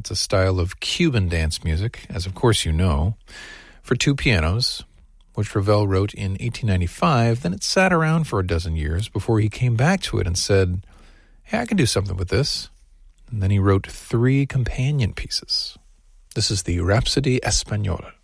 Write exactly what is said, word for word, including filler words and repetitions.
It's a style of Cuban dance music, as of course you know, for two pianos, which Ravel wrote in eighteen ninety-five. Then it sat around for a dozen years before he came back to it and said, hey, I can do something with this. And then he wrote three companion pieces. This is the Rhapsody Espagnole.